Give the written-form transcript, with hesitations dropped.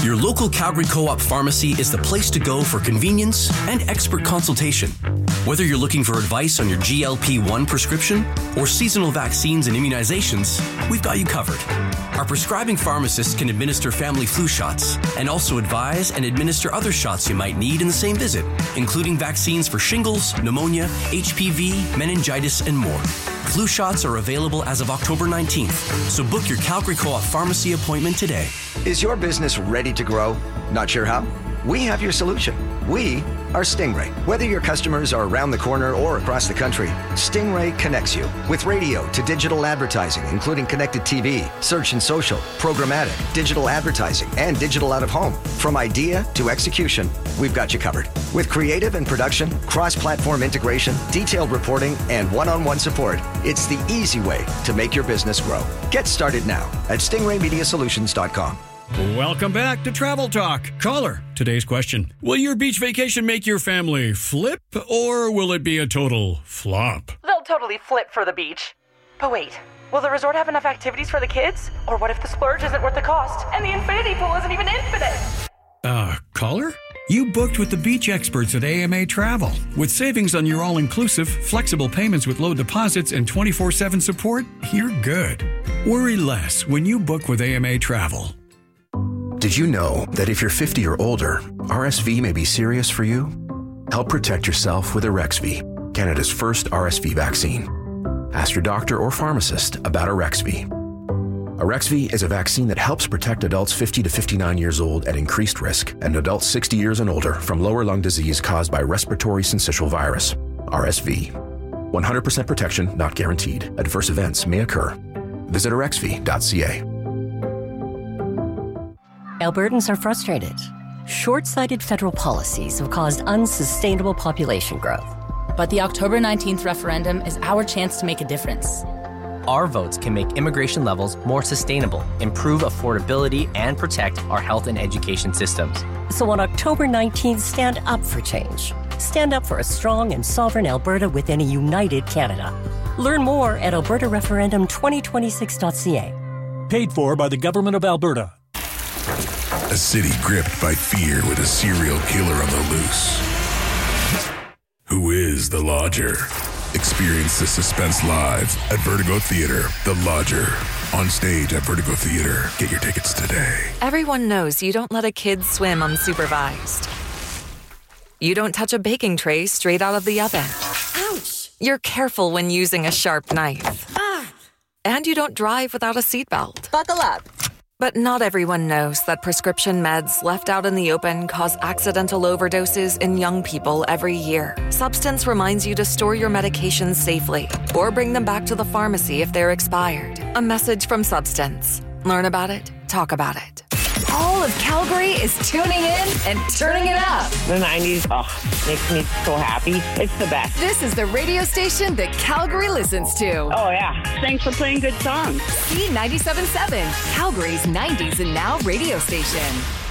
Your local Calgary Co-op pharmacy is the place to go for convenience and expert consultation. Whether you're looking for advice on your GLP-1 prescription or seasonal vaccines and immunizations, we've got you covered. Our prescribing pharmacists can administer family flu shots and also advise and administer other shots you might need in the same visit, including vaccines for shingles, pneumonia, HPV, meningitis, and more. Flu shots are available as of October 19th, so book your Calgary Co-op pharmacy appointment today. Is your business ready to grow? Not sure how? We have your solution. We are Stingray. Whether your customers are around the corner or across the country, Stingray connects you with radio to digital advertising, including connected TV, search and social, programmatic, digital advertising, and digital out of home. From idea to execution, we've got you covered. With creative and production, cross-platform integration, detailed reporting, and one-on-one support, it's the easy way to make your business grow. Get started now at stingraymediasolutions.com. Welcome back to Travel Talk. Caller, today's question. Will your beach vacation make your family flip, or will it be a total flop? They'll totally flip for the beach. But wait, will the resort have enough activities for the kids? Or what if the splurge isn't worth the cost, and the infinity pool isn't even infinite? Caller? You booked with the beach experts at AMA Travel. With savings on your all-inclusive, flexible payments with low deposits and 24/7 support, you're good. Worry less when you book with AMA Travel. Did you know that if you're 50 or older, RSV may be serious for you? Help protect yourself with Arexvy, Canada's first RSV vaccine. Ask your doctor or pharmacist about Arexvy. Arexvy is a vaccine that helps protect adults 50 to 59 years old at increased risk and adults 60 years and older from lower lung disease caused by respiratory syncytial virus, RSV. 100% protection not guaranteed. Adverse events may occur. Visit arexvy.ca. Albertans are frustrated. Short-sighted federal policies have caused unsustainable population growth. But the October 19th referendum is our chance to make a difference. Our votes can make immigration levels more sustainable, improve affordability, and protect our health and education systems. So on October 19th, stand up for change. Stand up for a strong and sovereign Alberta within a united Canada. Learn more at albertareferendum2026.ca. Paid for by the Government of Alberta. A city gripped by fear with a serial killer on the loose. Who is the Lodger? Experience the suspense live at Vertigo Theater. The Lodger. On stage at Vertigo Theater. Get your tickets today. Everyone knows you don't let a kid swim unsupervised. You don't touch a baking tray straight out of the oven. Ouch! You're careful when using a sharp knife. And you don't drive without a seatbelt. Buckle up. But not everyone knows that prescription meds left out in the open cause accidental overdoses in young people every year. Substance reminds you to store your medications safely or bring them back to the pharmacy if they're expired. A message from Substance. Learn about it, talk about it. All of Calgary is tuning in and turning it up. The 90s, makes me so happy. It's the best. This is the radio station that Calgary listens to. Oh, yeah. Thanks for playing good songs. C97.7, Calgary's 90s and now radio station.